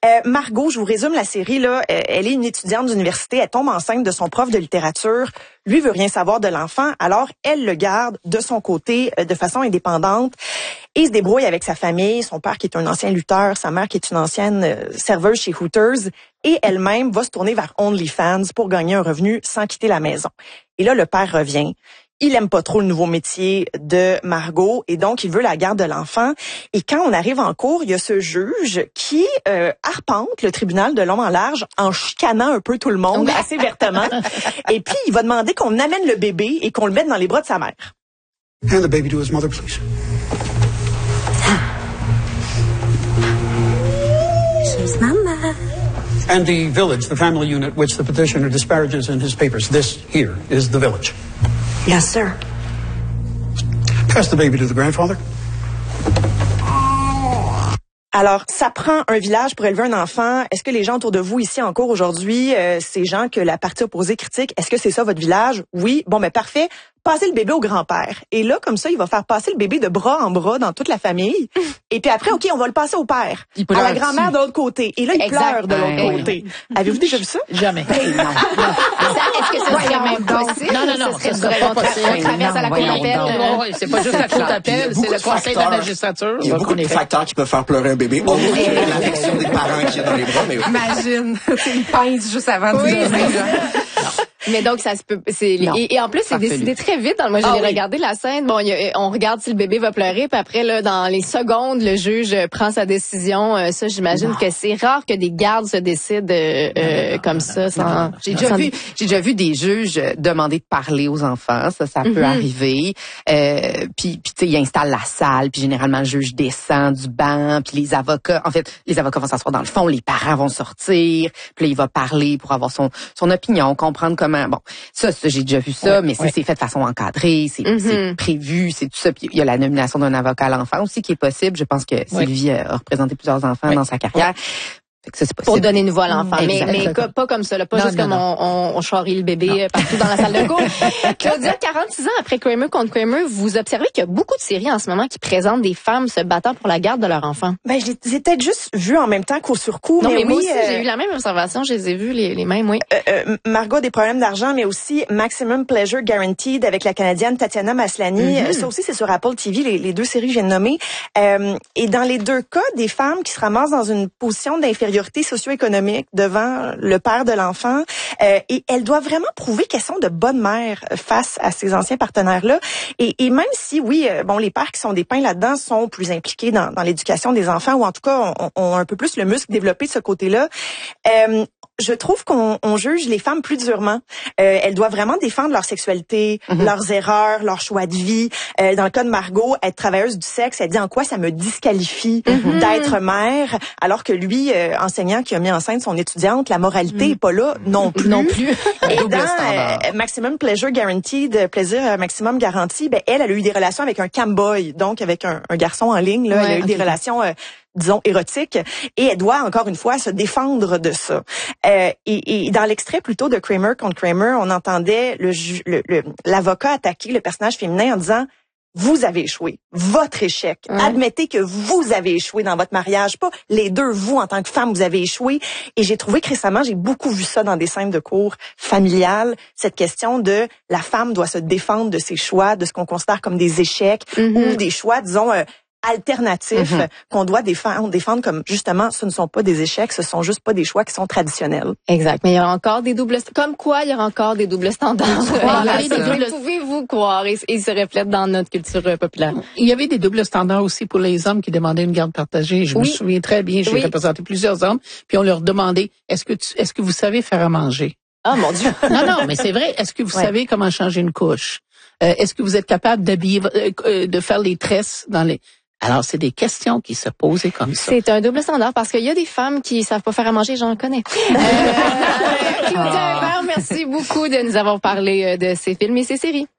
Margot, je vous résume la série, là. Elle est une étudiante d'université. Elle tombe enceinte de son prof de littérature. Lui veut rien savoir de l'enfant. Alors, elle le garde de son côté, de façon indépendante. Et se débrouille avec sa famille. Son père qui est un ancien lutteur. Sa mère qui est une ancienne serveuse chez Hooters. Et elle-même va se tourner vers OnlyFans pour gagner un revenu sans quitter la maison. Et là, le père revient. Il aime pas trop le nouveau métier de Margot et donc il veut la garde de l'enfant. Et quand on arrive en cours, il y a ce juge qui arpente le tribunal de long en large en chicanant un peu tout le monde assez vertement. Et puis il va demander qu'on amène le bébé et qu'on le mette dans les bras de sa mère. Hand the baby to his mother, please. She's Mama. And the village, the family unit which the petitioner disparages in his papers. This here is the village. Yes, sir. Pass the baby to the grandfather. Alors, ça prend un village pour élever un enfant. Est-ce que les gens autour de vous ici en cours aujourd'hui, ces gens que la partie opposée critique, est-ce que c'est ça votre village? Oui. Bon, ben parfait. Passez le bébé au grand-père. Et là, comme ça, il va faire passer le bébé de bras en bras dans toute la famille. Et puis après, OK, on va le passer au père. À la grand-mère de l'autre côté. Et là, il pleure de l'autre côté. Avez-vous déjà vu ça? Jamais. Non. Est-ce que ça serait même possible? Non, ça serait pas possible. On traverse à la cour d'appel. Oui, c'est pas juste la cour d'appel, c'est le conseil de la magistrature. Il y a beaucoup de facteurs qui peuvent faire pleurer un bébé. Au moins, l'affection des parents qui est dans les bras. Mais Imagine, une pince juste avant de Mais donc, ça se peut, et en plus, c'est décidé très vite. Moi, j'ai regardé la scène. Bon, on regarde si le bébé va pleurer, puis après, là, dans les secondes, le juge prend sa décision. Ça, j'imagine que c'est rare que des gardes se décident comme ça. J'ai déjà vu des juges demander de parler aux enfants. Ça peut arriver. Puis tu sais, ils installent la salle, puis généralement, le juge descend du banc, puis les avocats vont s'asseoir dans le fond, les parents vont sortir, puis là, il va parler pour avoir son opinion, comprendre comment. Bon, ça j'ai déjà vu ça, mais c'est fait de façon encadrée, c'est prévu, c'est tout ça. Puis il y a la nomination d'un avocat à l'enfant aussi qui est possible. Je pense que Sylvie a représenté plusieurs enfants dans sa carrière. Ça, c'est possible. Pour donner une voix à l'enfant. Mais pas comme ça, là. Pas juste comme on charrie le bébé partout dans la salle de cours. Claudia, 46 ans après Kramer contre Kramer, vous observez qu'il y a beaucoup de séries en ce moment qui présentent des femmes se battant pour la garde de leur enfant. Ben, je les ai peut-être juste vues en même temps coup sur coup. Non, mais oui, moi aussi, j'ai eu la même observation. Je les ai vues, les mêmes, oui. Margot a des problèmes d'argent, mais aussi Maximum Pleasure Guaranteed avec la Canadienne Tatiana Maslany. Ça aussi, c'est sur Apple TV, les deux séries que je viens de nommer. Et dans les deux cas, des femmes qui se ramassent dans une position d'infériorité socio-économique devant le père de l'enfant, et elles doivent vraiment prouver qu'elles sont de bonnes mères face à ces anciens partenaires-là. Et même si, oui, les pères qui sont des pins là-dedans sont plus impliqués dans l'éducation des enfants, ou en tout cas ont un peu plus le muscle développé de ce côté-là, je trouve qu'on juge les femmes plus durement. Elles doivent vraiment défendre leur sexualité, leurs erreurs, leur choix de vie. Dans le cas de Margot, être travailleuse du sexe, elle dit en quoi ça me disqualifie d'être mère, alors que lui, enseignant qui a mis enceinte son étudiante, la moralité est pas là non plus. Et dans Maximum Pleasure Guaranteed, plaisir maximum garanti, elle a eu des relations avec un camboy, donc avec un garçon en ligne. Là, elle a eu des relations disons érotiques, et elle doit encore une fois se défendre de ça. Et dans l'extrait plutôt de Kramer contre Kramer, on entendait l'avocat attaquer le personnage féminin en disant: vous avez échoué, votre échec. Admettez que vous avez échoué dans votre mariage, pas les deux, vous en tant que femme, vous avez échoué. Et j'ai trouvé que récemment, j'ai beaucoup vu ça dans des scènes de cours familiales, cette question de la femme doit se défendre de ses choix, de ce qu'on considère comme des échecs, ou des choix, disons, alternatifs qu'on doit défendre comme justement ce ne sont pas des échecs, ce sont juste pas des choix qui sont traditionnels. Exact. Mais il y aura encore des doubles comme quoi il y aura encore des doubles standards. Pouvez-vous croire, et ils se reflètent dans notre culture populaire. Il y avait des doubles standards aussi pour les hommes qui demandaient une garde partagée. Je me souviens très bien, j'ai représenté plusieurs hommes, puis on leur demandait est-ce que vous savez faire à manger? Ah mon Dieu. Non, mais c'est vrai. Est-ce que vous savez comment changer une couche? Est-ce que vous êtes capable d'habiller de faire les tresses dans les... Alors, c'est des questions qui se posaient comme ça. C'est un double standard parce qu'il y a des femmes qui savent pas faire à manger, j'en connais. Claudia Hébert, merci beaucoup de nous avoir parlé de ces films et ces séries.